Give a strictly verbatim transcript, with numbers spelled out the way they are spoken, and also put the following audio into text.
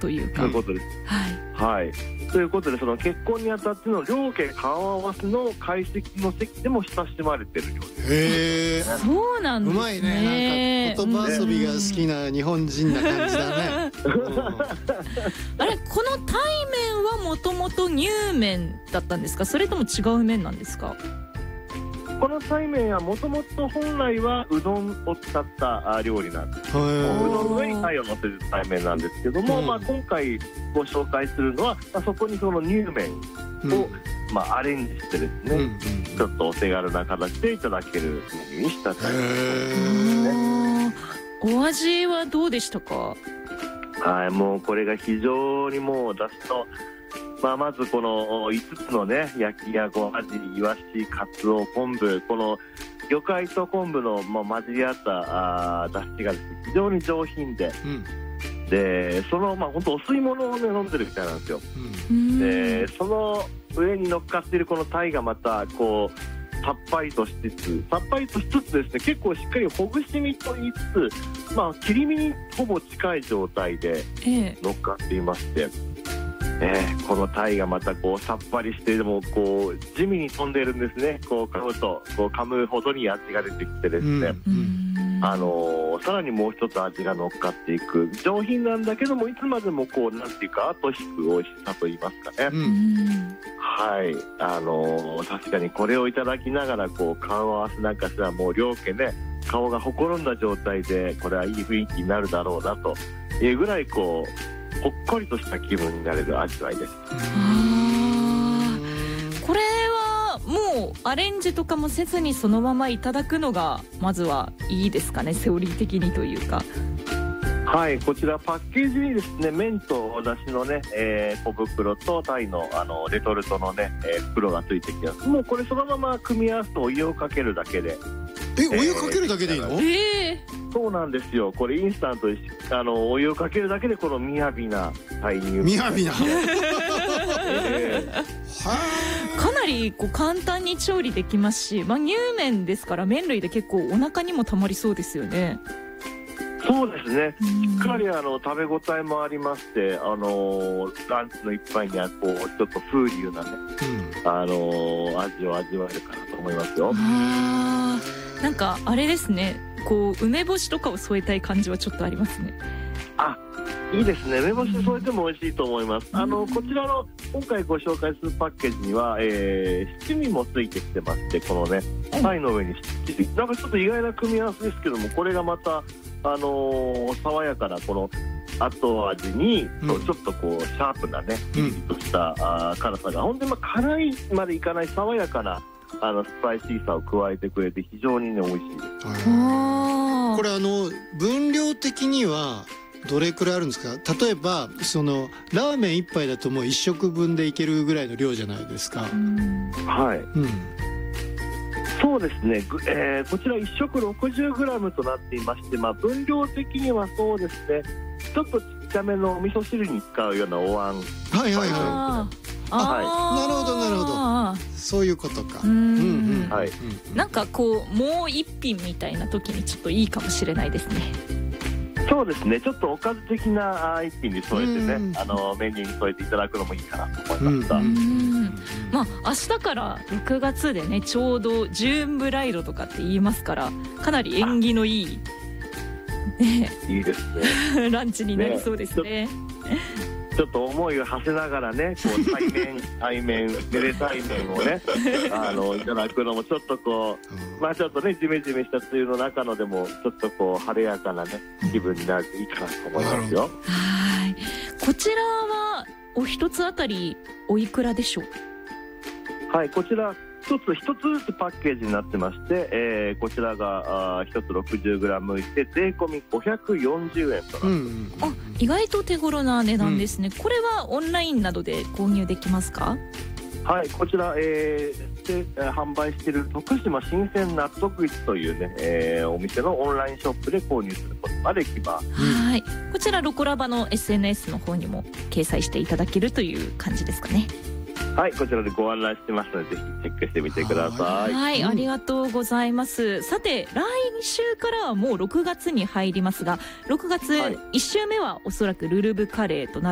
というか。 そういうことです。はい、はい、ということで、その結婚にあたっての両家顔合わせの会席の席でも親しまれてるようです。 へえ、そうなんですね。 うまいね。なんか言葉遊びが好きな日本人な感じだね。 あれ、この対面はもともと乳麺だったんですか、それとも違う麺なんですか？ この対麺はもともと本来はうどんを使った料理なんです。うどんの上に鯛を乗せる対麺なんですけども、うん、まあ、今回ご紹介するのは、まあ、そこにその乳麺を、うん、まあ、アレンジしてですね、うんうん、ちょっとお手軽な形でいただけるメニューにした対麺ですね。 お味はどうでしたか？ はい、もうこれが非常にもう出汁と、まあ、まずこのいつつのね、焼きやごアジ、イワシ、カツオ、昆布、この魚介と昆布のまあ混じり合ったあ出汁がですね、非常に上品で、うん、でそのまあ本当お吸い物をね飲んでるみたいなんですよ、うん、でその上に乗っかっているこの鯛がまたこうさっぱりとしつつさっぱりとしつつですね、結構しっかりほぐし身と言いつつ、まあ、切り身にほぼ近い状態で乗っかっていまして、えええー、この鯛がまたこうさっぱりしてでもこう地味に飛んでいるんですね。こう噛むとこう噛むほどに味が出てきてですね、うん、あのー、さらにもう一つ味が乗っかっていく上品なんだけども、いつまでもこうなんていうか後引く美味しさと言いますかね、うん、はい、あのー、確かにこれをいただきながらこう顔合わせなんかしたらもう両家ね、顔がほころんだ状態でこれはいい雰囲気になるだろうなというぐらいこうほっこりとした気分になれる味わいです。 あ、これはもうアレンジとかもせずにそのままいただくのがまずはいいですかね、セオリー的にというか。 はい、こちらパッケージにですね、麺とお出汁のね、えー、小袋と鯛のあのレトルトのね、えー、袋がついてきます。もうこれそのまま組み合わせてお湯をかけるだけで。 え、お湯かけるだけでいいの？ えー、 そうなんですよ。これインスタントであのお湯をかけるだけでこのみやびな鯛乳みやびな、 えー、かなりこう簡単に調理できますし、まあ、乳麺ですから麺類で結構お腹にもたまりそうですよね。 そうですね、しっかりあの食べ応えもありまして、あのー、ランチの一杯にはこうちょっと風流なね、うん、あのー、味を味わえるかなと思いますよ。 あ、なんかあれですね、こう梅干しとかを添えたい感じはちょっとありますね。 あ、いいですね。梅干し添えても美味しいと思います。あのこちらの今回ご紹介するパッケージには、えー、七味もついてきてまして、このね鯛の上に七味、なんかちょっと意外な組み合わせですけども、これがまたあのー、爽やかなこの後味に、うん、ちょっとこうシャープなねピリッとした、うん、あ辛さが、ほんでまあ辛いまでいかない爽やかなあのスパイシーさを加えてくれて非常にね美味しいです。 これあの分量的にはどれくらいあるんですか？例えばそのラーメン一杯だともう一食分でいけるぐらいの量じゃないですか。 はい、うん、そうですね、えー、こちらいっ食 ろくじゅうグラム となっていまして、まあ、分量的にはそうですね、ちょっとちっちゃめのお味噌汁に使うようなお椀、 はいはいはい、ああ、なるほどなるほど、そういうことか。うん、 はい、なんかこうもう一品みたいな時にちょっといいかもしれないですね。 そうですね、ちょっとおかず的な一品に添えてね、あのメニューに添えていただくのもいいかなと思いました。うん、 まあ明日からろくがつでね、ちょうどジューンブライドとかって言いますから、かなり縁起のいい、ね、 いいですねランチになりそうですね。 ちょっと思いを馳せながらね、こう対面対面めでたい面をねあのいただくのもちょっとこう、まあちょっとねジメジメした梅雨の中のでもちょっとこう晴れやかなね気分になるといいかなと思いますよ。はい、 こちらはお一つあたりおいくらでしょう？はい、こちら一つ一つずつパッケージになってまして、えー、こちらが一つ ろくじゅうグラム で税込みごひゃくよんじゅうえんとなってます。うん、 あ、意外と手頃な値段ですね。うん、これはオンラインなどで購入できますか？ はい、こちら、えー、で販売している徳島新鮮納得市というね、えー、お店のオンラインショップで購入することができます。 はい、こちらロコラバの エスエヌエス の方にも掲載していただけるという感じですかね。 はい、こちらでご案内してますので、ぜひチェックしてみてください。 はい、ありがとうございます。さて、来週からはもうろくがつに入りますが、ろくがついっ週目はおそらくルルブカレーとなる